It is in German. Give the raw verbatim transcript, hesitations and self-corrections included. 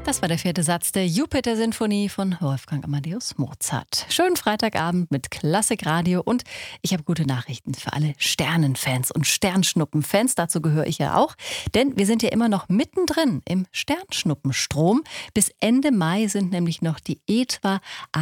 Das war der vierte Satz der Jupiter-Sinfonie von Wolfgang Amadeus Mozart. Schönen Freitagabend mit Klassikradio und ich habe gute Nachrichten für alle Sternenfans und Sternschnuppenfans. Dazu gehöre ich ja auch, denn wir sind ja immer noch mittendrin im Sternschnuppenstrom. Bis Ende Mai sind nämlich noch die etwa